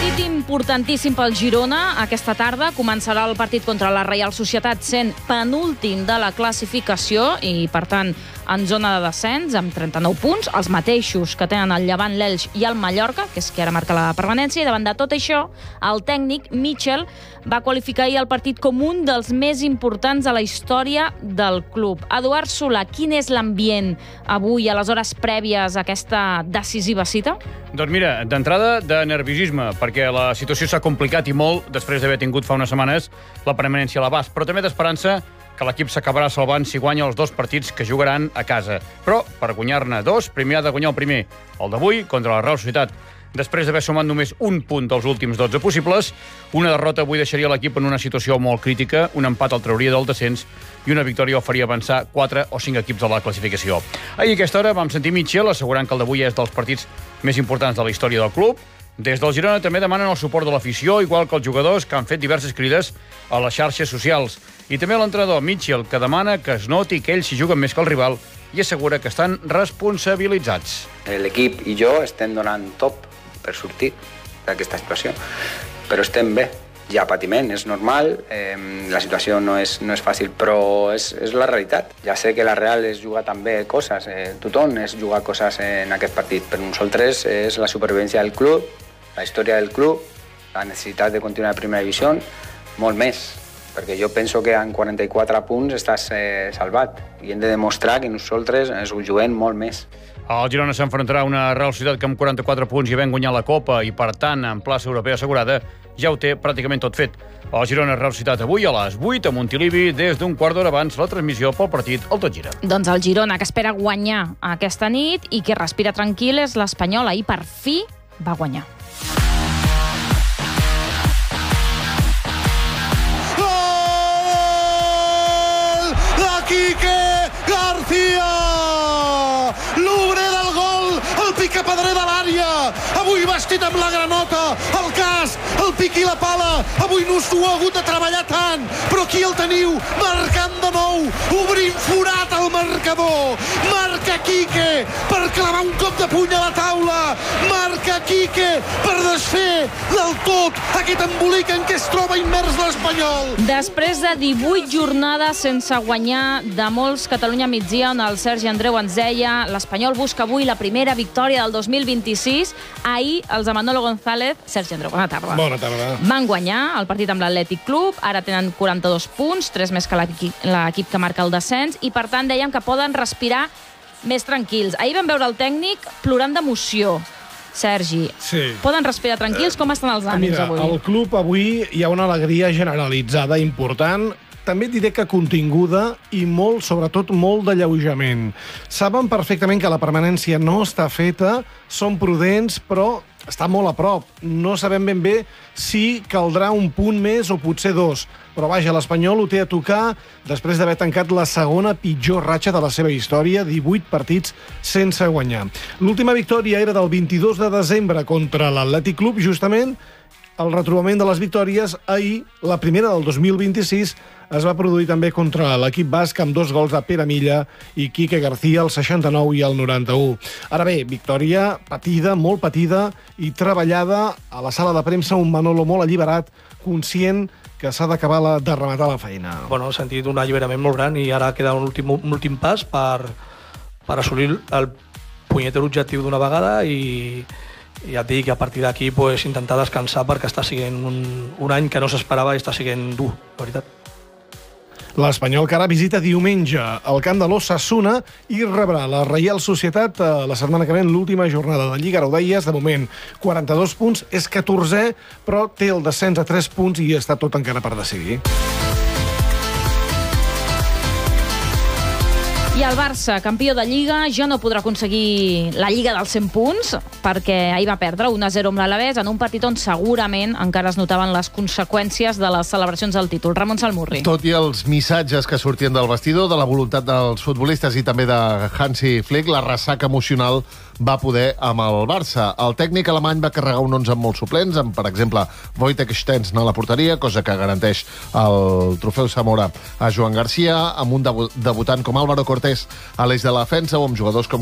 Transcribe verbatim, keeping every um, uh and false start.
Partit importantíssim pel Girona. Aquesta tarda començarà el partit contra la Reial Societat, sent penúltim de la classificació i, per tant, en zona de descens, amb trenta-nou punts, els mateixos que tenen el Llevant, l'Elx i el Mallorca, que és qui ara marca la permanència. I davant de tot això, el tècnic, Mitchell, va qualificar ahir el partit com un dels més importants de la història del club. Eduard Solà, quin és l'ambient avui, a les hores prèvies a aquesta decisiva cita? Doncs mira, d'entrada, de nerviosisme, perquè la situació s'ha complicat i molt després d'haver tingut fa unes setmanes la permanència a l'abast, però també d'esperança que l'equip s'acabarà salvant si guanya els dos partits que jugaran a casa. Però, per guanyar-ne dos, primer ha de guanyar el primer, el d'avui, contra la Real Societat. Després d'haver sumat només un punt dels últims dotze possibles, una derrota avui deixaria l'equip en una situació molt crítica, un empat el trauria del descens i una victòria el faria avançar quatre o cinc equips a la classificació. Ahir a aquesta hora vam sentir Mitchell assegurant que el d'avui és dels partits més importants de la història del club. Des del Girona també demanen el suport de l'afició, igual que els jugadors que han fet diverses crides a les xarxes socials. I també l'entrenador Mitchell, que demana que es noti que ells s'hi juguen més que el rival i assegura que estan responsabilitzats. L'equip i jo estem donant top per sortir d'aquesta situació, però estem bé. Hi ha patiment, és normal, eh, la situació no és, no és fàcil, però és, és la realitat. Ja sé que la Real és jugar també coses, eh, tothom és jugar coses en aquest partit, però nosaltres és la supervivència del club, la història del club, la necessitat de continuar a primera divisió, molt més, perquè jo penso que en quaranta-quatre punts estàs eh, salvat i hem de demostrar que nosaltres ens ho juguem molt més. El Girona s'enfrontarà a una Real Societat que amb quaranta-quatre punts i havent guanyat la Copa i, per tant, en plaça europea assegurada, ja ho té pràcticament tot fet. El Girona Real Societat avui a les vuit a Montilivi, des d'un quart d'hora abans la transmissió pel partit al Tot Gira. Doncs el Girona, que espera guanyar aquesta nit i que respira tranquil, és l'Espanyol. Ahir, per fi, va guanyar. Gol de Quique García! L'obrer del gol, el picapedrer de l'àrea, avui vestit amb la granota, el casc, el pic i la pala, avui no s'ho ha hagut de treballar tant, però aquí el teniu, marcant de nou, obrint forat al marcador, marca Quique per clavar un cop de puny a la taula, marca Quique per desfer del tot aquest embolic en què es troba immers l'Espanyol. Després de divuit jornades sense guanyar de molts Catalunya migdia, on el Sergi Andreu ens deia l'Espanyol busca avui la primera victòria del dos mil vint-i-sis. Ahir els de Manolo González, Sergi Andreu, bona tarda. Bona tarda. Van guanyar el partit amb l'Atlètic Club, ara tenen quaranta-dos punts, tres més que l'equip que marca el descens, i per tant dèiem que poden respirar més tranquils. Ahir vam veure el tècnic plorant d'emoció. Sergi, sí. Poden respirar tranquils? Com estan els ànims Mira, avui? al club avui hi ha una alegria generalitzada important, també diré que continguda i molt, sobretot, molt d'alleujament. Saben perfectament que la permanència no està feta, són prudents, però està molt a prop. No sabem ben bé si caldrà un punt més o potser dos. Però vaja, l'Espanyol ho té a tocar després d'haver tancat la segona pitjor ratxa de la seva història, divuit partits sense guanyar. L'última victòria era del vint-i-dos de desembre contra l'Atlètic Club, justament el retrobament de les victòries. Ahir, la primera del dos mil vint-i-sis, es va produir també contra l'equip basc amb dos gols de Pere Milla i Quique García, al seixanta-nou i al noranta-u. Ara bé, victòria patida, molt patida i treballada. A la sala de premsa, un Manolo molt alliberat, conscient que s'ha d'acabar de rematar la feina. Bueno, he sentit un alliberament molt gran i ara queda un últim, un últim pas per, per assolir el punyetero objectiu d'una vegada i, i ja et dic que a partir d'aquí pues, intentar descansar perquè està sent un, un any que no s'esperava i està sent dur, la veritat. L'Espanyol, que ara visita diumenge al camp de l'Ossassuna i rebrà la Reial Societat la setmana que ve en l'última jornada de Lliga. Ara ho deies, de moment quaranta-dos punts, és catorzè, però té el descens a tres punts i està tot encara per decidir. I el Barça, campió de Lliga, ja no podrà aconseguir la Lliga dels cent punts perquè ahir va perdre un a zero amb l'Alavés en un partit on segurament encara es notaven les conseqüències de les celebracions del títol. Ramon Salmurri. Tot i els missatges que sortien del vestidor, de la voluntat dels futbolistes i també de Hansi Flick, la ressaca emocional va poder amb el Barça. El tècnic alemany va carregar un onze amb molts suplents, amb, per exemple, Wojtek Szczęsny a la porteria, cosa que garanteix el trofeu Zamora a Joan Garcia, amb un debutant com Álvaro Cortés a l'eix de la defensa o amb jugadors com